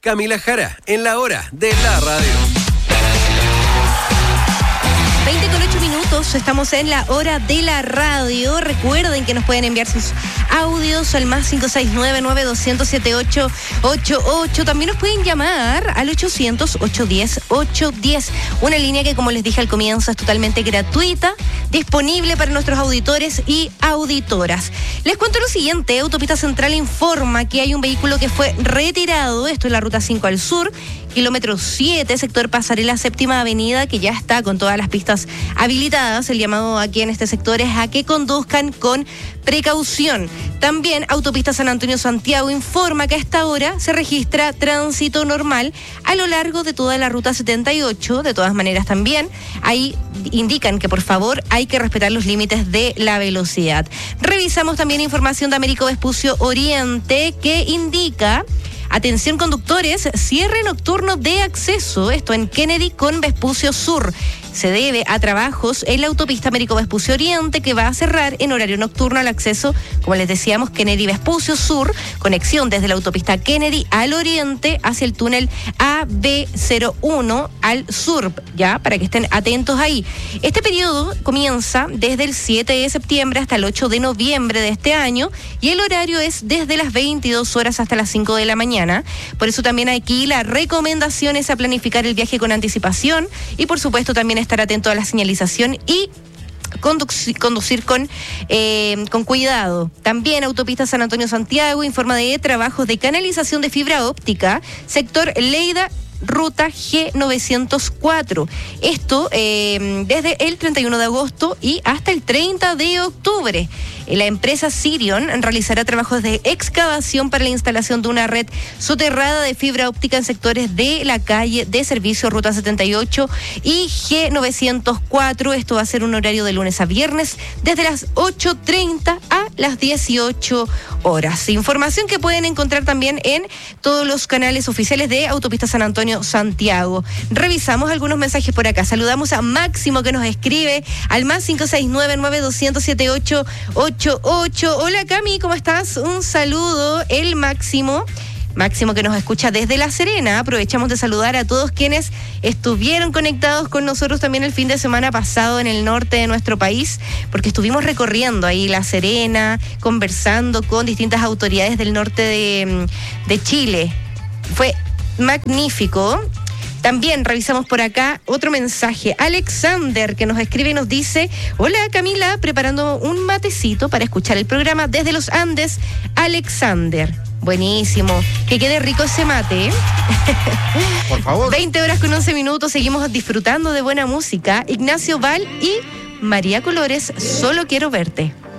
Camila Jara, en la hora de la radio. 20:08, estamos en la hora de la radio. Recuerden que nos pueden enviar sus audios al más 569-9200-7888. También nos pueden llamar al 800-810-810. Una línea que, como les dije al comienzo, es totalmente gratuita, disponible para nuestros auditores y auditoras. Les cuento lo siguiente: Autopista Central informa que hay un vehículo que fue retirado. Esto es la ruta 5 al sur, kilómetro 7, sector Pasarela Séptima Avenida, que ya está con todas las pistas habilitadas. El llamado aquí en este sector es a que conduzcan con precaución. También Autopista San Antonio-Santiago informa que a esta hora se registra tránsito normal a lo largo de toda la ruta 78. De todas maneras, también ahí indican que por favor hay que respetar los límites de la velocidad. Revisamos también información de Américo Vespucio Oriente, que indica: atención conductores, cierre nocturno de acceso, esto en Kennedy con Vespucio Sur. Se debe a trabajos en la autopista Américo Vespucio Oriente, que va a cerrar en horario nocturno al acceso, como les decíamos, Kennedy Vespucio Sur, conexión desde la autopista Kennedy al oriente hacia el túnel AB01 al sur, ya, para que estén atentos ahí. Este periodo comienza desde el 7 de septiembre hasta el 8 de noviembre de este año, y el horario es desde las 22 horas hasta las 5 de la mañana. Por eso también aquí la recomendación es a planificar el viaje con anticipación y, por supuesto, también estar atento a la señalización y conducir con cuidado. También Autopista San Antonio-Santiago informa de trabajos de canalización de fibra óptica, sector Leida, ruta G904. Esto desde el 31 de agosto y hasta el 30 de octubre. La empresa Sirion realizará trabajos de excavación para la instalación de una red soterrada de fibra óptica en sectores de la calle de servicio Ruta 78 y G904. Esto va a ser un horario de lunes a viernes desde las 8:30 a las 18 horas. Información que pueden encontrar también en todos los canales oficiales de Autopista San Antonio-Santiago. Revisamos algunos mensajes por acá. Saludamos a Máximo, que nos escribe al más 569-9200-7888. Hola Cami, ¿cómo estás? Un saludo, el Máximo que nos escucha desde La Serena. Aprovechamos de saludar a todos quienes estuvieron conectados con nosotros también el fin de semana pasado en el norte de nuestro país, porque estuvimos recorriendo ahí La Serena, conversando con distintas autoridades del norte de Chile. Fue magnífico. También revisamos por acá otro mensaje. Alexander, que nos escribe y nos dice: hola Camila, preparando un matecito para escuchar el programa desde los Andes. Alexander, buenísimo, que quede rico ese mate, ¿eh? Por favor. 20 horas con 11 minutos, seguimos disfrutando de buena música. Ignacio Val y María Colores, Solo Quiero Verte.